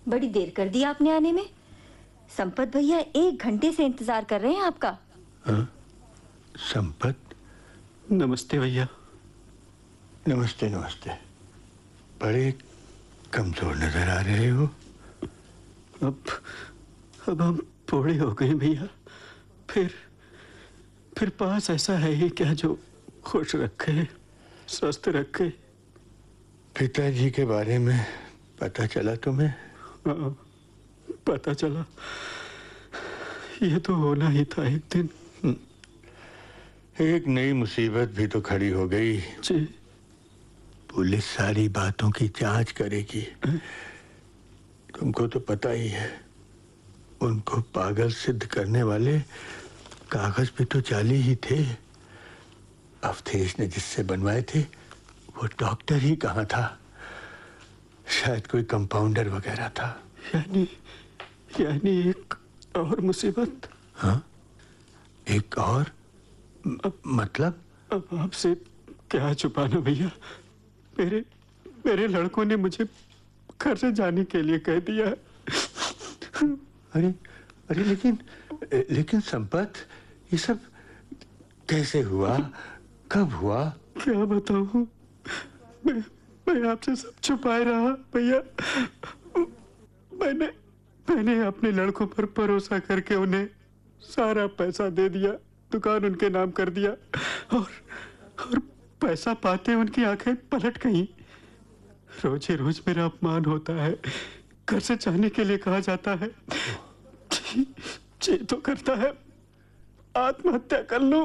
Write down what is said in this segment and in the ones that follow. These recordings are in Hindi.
बड़ी देर कर दी आपने आने में। संपत भैया 1 घंटे से इंतजार कर रहे हैं आपका। हाँ? संपत? नमस्ते भैया। नमस्ते नमस्ते। बड़े कमजोर नजर आ रहे हो। अब हम बूढ़े हो गए भैया। फिर पास ऐसा है ही क्या जो खुश रखे, स्वस्थ रखे। पिताजी के बारे में पता चला तुम्हें? हाँ, पता चला। ये तो होना ही था एक दिन। एक नई मुसीबत भी तो खड़ी हो गई। जी। पुलिस सारी बातों की जांच करेगी। तुमको तो पता ही है, उनको पागल सिद्ध करने वाले कागज भी तो जाली ही थे। अवधेश ने जिससे बनवाए थे वो डॉक्टर ही कहाँ था, शायद कोई कंपाउंडर वगैरह था। यानी एक और मुसीबत। हाँ, एक और? मतलब? अब आपसे क्या छुपाना भैया। मेरे लड़कों ने मुझे घर से जाने के लिए कह दिया। अरे लेकिन संपत, ये सब कैसे हुआ, कब हुआ? क्या बताऊं, मैं आपसे सब छुपाए रहा भैया। मैंने अपने लड़कों पर भरोसा करके उन्हें सारा पैसा दे दिया, दुकान उनके नाम कर दिया और पैसा पाते उनकी आंखें पलट गईं। रोज रोज मेरा अपमान होता है, घर से जाने के लिए कहा जाता है। जी तो करता है आत्महत्या कर लूं।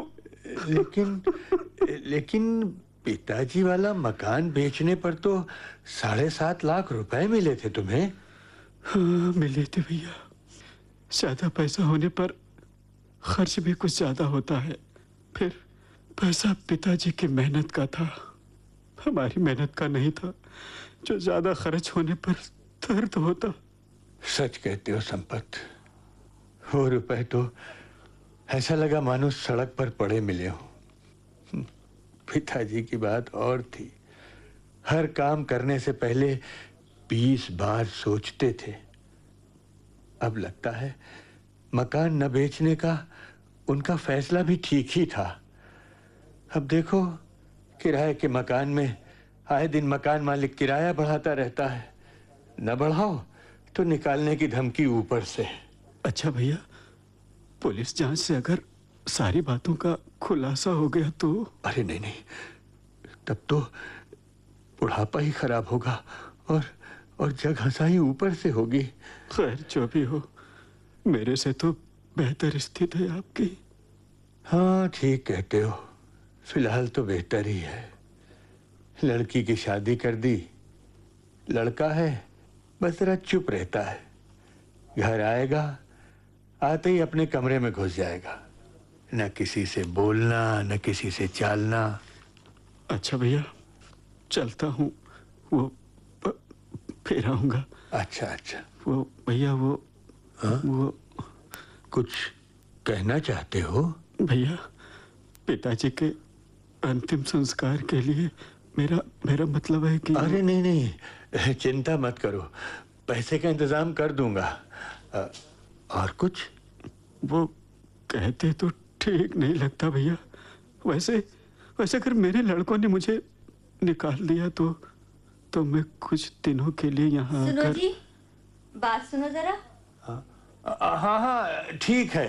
लेकिन पिताजी वाला मकान बेचने पर तो 7.5 लाख रुपए मिले थे तुम्हें। हाँ, मिले थे भैया। ज्यादा पैसा होने पर खर्च भी कुछ ज्यादा होता है। फिर पैसा पिताजी की मेहनत का था, हमारी मेहनत का नहीं था, जो ज्यादा खर्च होने पर दर्द होता। सच कहते हो संपत, वो रुपए तो ऐसा लगा मानो सड़क पर पड़े मिले हो। पिताजी की बात और थी, हर काम करने से पहले 20 बार सोचते थे। अब लगता है मकान न बेचने का उनका फैसला भी ठीक ही था। अब देखो, किराए के मकान में आए दिन मकान मालिक किराया बढ़ाता रहता है, न बढ़ाओ तो निकालने की धमकी ऊपर से। अच्छा भैया, पुलिस जांच से अगर सारी बातों का खुलासा हो गया तो? अरे नहीं, तब तो बुढ़ापा ही खराब होगा और जग हंसाई ऊपर से होगी। खैर जो भी हो, मेरे से तो बेहतर स्थिति है आपकी। हाँ ठीक कहते हो, फिलहाल तो बेहतर ही है। लड़की की शादी कर दी, लड़का है बस जरा चुप रहता है, घर आएगा आते ही अपने कमरे में घुस जाएगा, न किसी से बोलना न किसी से चालना। अच्छा भैया, चलता हूँ, वो फिर आऊंगा। अच्छा वो भैया वो कुछ कहना चाहते हो? भैया, पिताजी के अंतिम संस्कार के लिए मेरा मतलब है कि... अरे नहीं, चिंता मत करो, पैसे का इंतजाम कर दूंगा। और कुछ? वो कहते तो ठीक नहीं लगता भैया। वैसे अगर मेरे लड़कों ने मुझे निकाल दिया तो मैं कुछ दिनों के लिए यहाँ सुनो जी, बात सुनो जरा। हाँ ठीक है।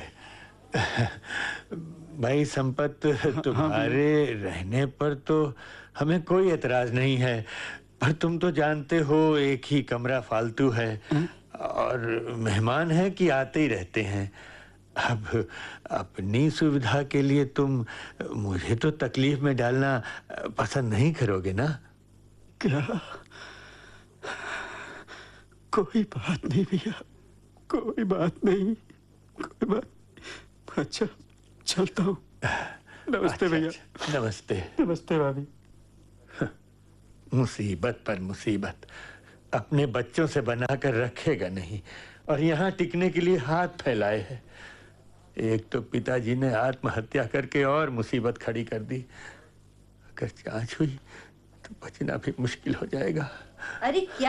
भाई संपत, तुम्हारे रहने पर तो हमें कोई एतराज नहीं है, पर तुम तो जानते हो एक ही कमरा फालतू है और मेहमान है कि आते ही रहते हैं। अब अपनी सुविधा के लिए तुम मुझे तो तकलीफ में डालना पसंद नहीं करोगे ना? क्या? कोई बात नहीं भैया, कोई बात नहीं। अच्छा, चलता हूँ। नमस्ते भैया। नमस्ते भाभी। मुसीबत पर मुसीबत अपने बच्चों से बनाकर रखेगा नहीं और यहाँ टिकने के लिए हाथ फैलाए है। एक तो पिताजी ने आत्महत्या करके और मुसीबत खड़ी कर दी, अगर जांच हुई तो बचना भी मुश्किल हो जाएगा। अरे क्या